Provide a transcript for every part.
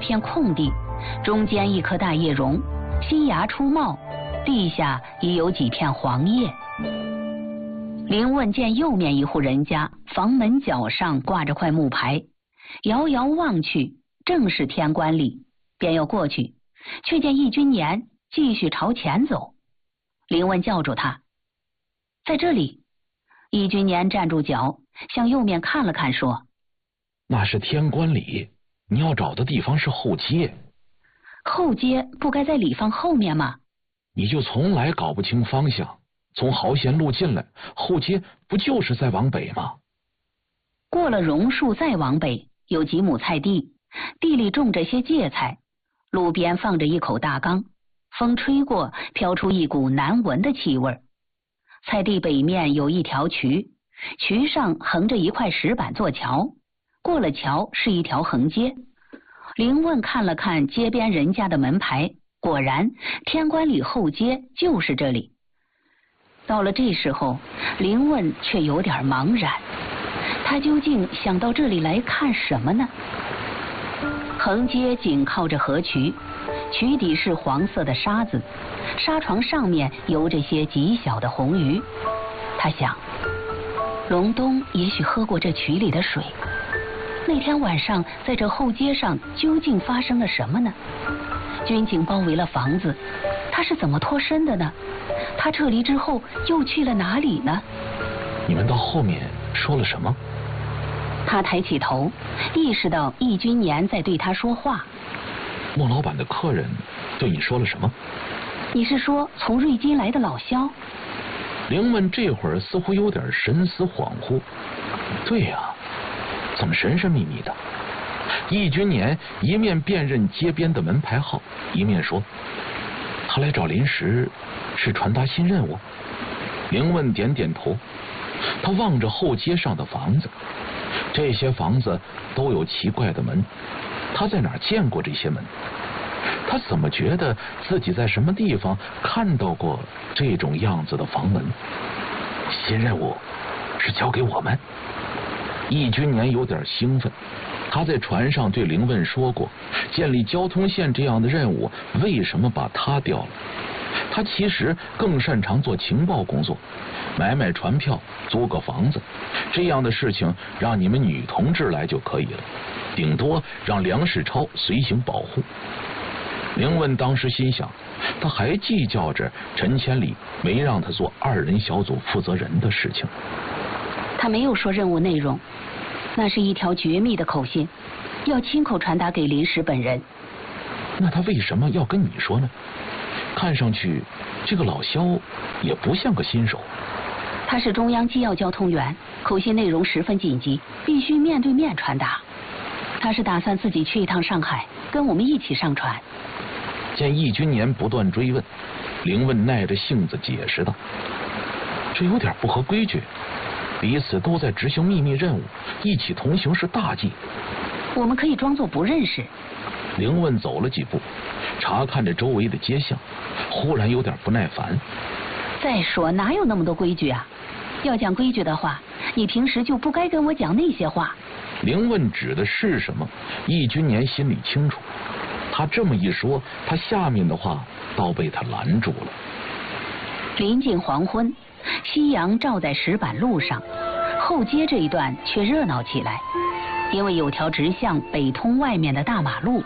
片空地，中间一棵大叶榕，新芽初冒，地下已有几片黄叶。林问见右面一户人家房门角上挂着块木牌，遥遥望去，正是天官里，便要过去，却见易君年继续朝前走。林问叫住他：“在这里。”易君年站住脚，向右面看了看，说：“ 那是天官里，你要找的地方是后街。”“ 后街不该在里坊后面吗？”“ 你就从来搞不清方向，从豪贤路进来，后街不就是在往北吗？” 过了榕树再往北，有几亩菜地，地里种着些芥菜，路边放着一口大缸，风吹过，飘出一股难闻的气味。菜地北面有一条渠，渠上横着一块石板做桥，过了桥是一条横街。林问看了看街边人家的门牌，果然天官里后街就是这里。到了这时候，林问却有点茫然，他究竟想到这里来看什么呢？横街紧靠着河渠，渠底是黄色的沙子，沙床上面游着些极小的红鱼。他想，隆冬也许喝过这渠里的水。那天晚上在这后街上究竟发生了什么呢？军警包围了房子，他是怎么脱身的呢？他撤离之后又去了哪里呢？ 你们到后面说了什么？ 他抬起头，意识到易君年在对他说话。 莫老板的客人对你说了什么？ 你是说从瑞金来的老萧？ 林问这会儿似乎有点神思恍惚。对呀，怎么神神秘秘的？易君年一面辨认街边的门牌号，一面说：“他来找林石是传达新任务。”林问点点头。他望着后街上的房子，这些房子都有奇怪的门，他在哪儿见过这些门？他怎么觉得自己在什么地方看到过这种样子的房门？新任务是交给我们？易君年有点兴奋，他在船上对林问说过，建立交通线这样的任务为什么把他调了？他其实更擅长做情报工作，买船票，租个房子，这样的事情让你们女同志来就可以了，顶多让梁世超随行保护。林问当时心想，他还计较着陈千里没让他做2人小组负责人的事情。 他没有说任务内容，那是一条绝密的口信，要亲口传达给林石本人。 那他为什么要跟你说呢？看上去这个老萧也不像个新手。 他是中央机要交通员，口信内容十分紧急，必须面对面传达。他是打算自己去一趟上海，跟我们一起上船。 见易君年不断追问，林问耐着性子解释道：“这有点不合规矩，彼此都在执行秘密任务，一起同行是大忌。” 我们可以装作不认识。 林问走了几步，查看着周围的街巷，忽然有点不耐烦。 再说哪有那么多规矩啊？要讲规矩的话，你平时就不该跟我讲那些话。 林问指的是什么，易君年心里清楚。他这么一说，他下面的话倒被他拦住了。 临近黄昏，夕阳照在石板路上，后街这一段却热闹起来，因为有条直向北通外面的大马路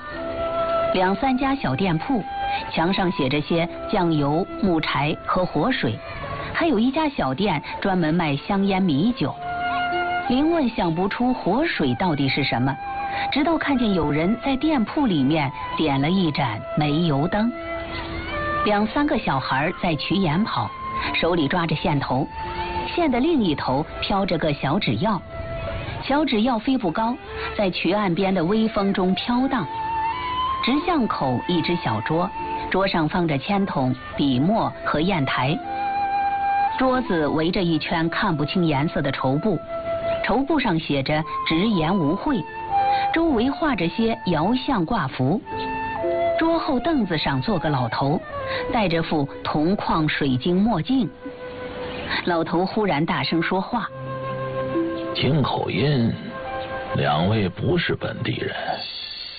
，2、3家小店铺，墙上写着些酱油、木柴和活水，还有一家小店专门卖香烟米酒。林问想不出活水到底是什么，直到看见有人在店铺里面点了一盏煤油灯。2、3个小孩在渠沿跑，手里抓着线头，线的另一头飘着个小纸鹞，小纸鹞飞不高，在渠岸边的微风中飘荡。直巷口一只小桌，桌上放着铅筒、笔墨和砚台，桌子围着一圈看不清颜色的绸布，绸布上写着直言无讳，周围画着些摇像挂符。桌后凳子上坐个老头，戴着副铜矿水晶墨镜。老头忽然大声说话：“ 听口音，2位不是本地人。”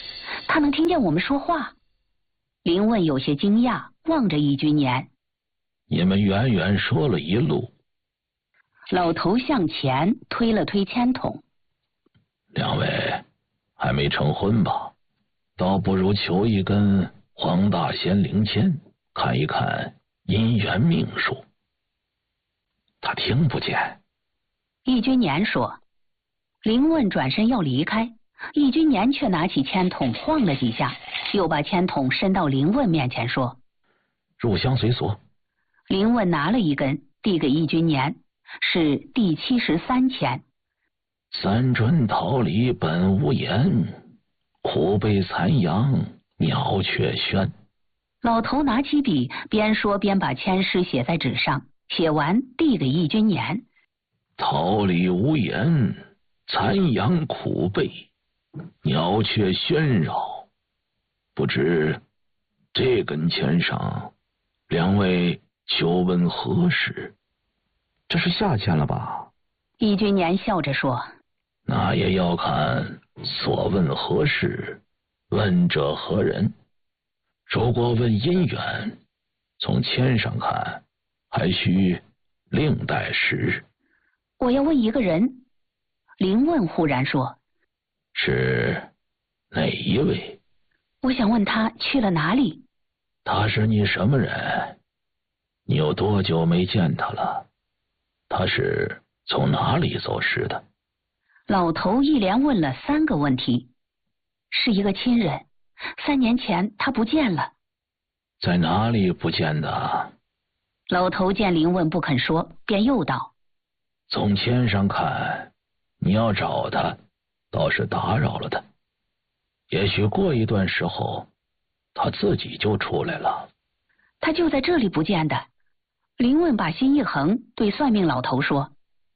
他能听见我们说话。林问有些惊讶，望着易君年。 你们远远说了一路。 老头向前推了推签筒。 两位还没成婚吧？倒不如求一根黄大仙灵签，看一看姻缘命数。他听不见。 易君年说。林问转身要离开，易君年却拿起签筒晃了几下，又把签筒伸到林问面前说： 入乡随俗。 林问拿了一根递给易君年，是第73签。 三春桃李本无言，苦被残阳鸟却喧。 老头拿起笔，边说边把签诗写在纸上，写完递给易君年。 桃李无言，残阳苦被，鸟雀喧扰。不知这根签上，两位求问何事？这是下签了吧？ 易君年笑着说： 那也要看所问何事，问者何人。如果问姻缘，从签上看，还需另待时日。 我要问一个人。林问忽然说： 是哪一位？ 我想问他去了哪里。 他是你什么人？你有多久没见他了？他是从哪里走失的？ 老头一连问了3个问题。是一个亲人，3年前他不见了。 在哪里不见的？ 老头见林问不肯说，便又道： 从签上看，你要找他，倒是打扰了他。也许过一段时候，他自己就出来了。 他就在这里不见的。林问把心一横，对算命老头说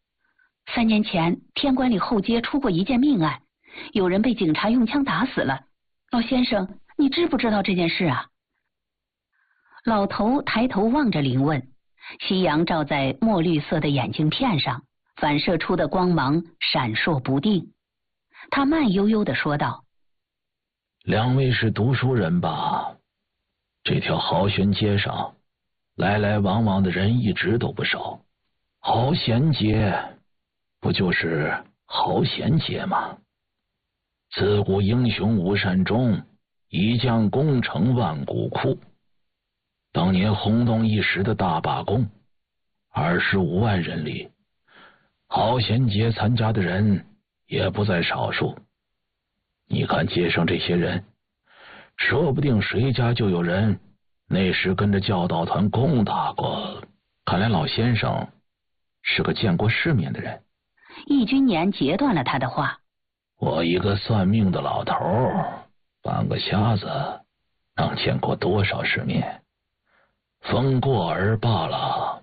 ：3年前天官里后街出过一件命案，有人被警察用枪打死了。老先生，你知不知道这件事啊？老头抬头望着林问，夕阳照在墨绿色的眼镜片上，反射出的光芒闪烁不定。他慢悠悠地说道： 两位是读书人吧？这条豪轩街上来来往往的人一直都不少。豪贤街不就是豪贤街吗？自古英雄无善终，一将功成万骨枯。当年轰动一时的大罢工，25万人里，豪贤节参加的人也不在少数。你看街上这些人，说不定谁家就有人那时跟着教导团攻打过。看来老先生是个见过世面的人。 易君年截断了他的话： 我一个算命的老头，半个瞎子，能见过多少世面？风过而罢了。